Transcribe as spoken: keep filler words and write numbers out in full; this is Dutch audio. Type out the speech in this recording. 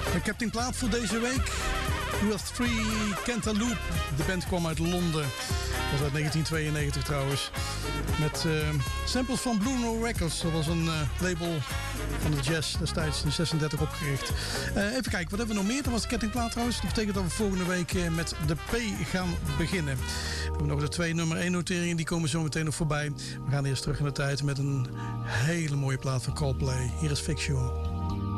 De Captain Plaat voor deze week. U have three Cantaloupe. De band kwam uit Londen. Dat was uit negentien tweeënnegentig trouwens. Met uh, samples van Blue Note Records. Dat was een uh, label van de jazz destijds in zesendertig opgericht. Uh, even kijken, wat hebben we nog meer? Dat was de kettingplaat trouwens. Dat betekent dat we volgende week uh, met de P gaan beginnen. We hebben nog de twee nummer één noteringen. Die komen zo meteen nog voorbij. We gaan eerst terug in de tijd met een hele mooie plaat van Coldplay. Hier is Fix You.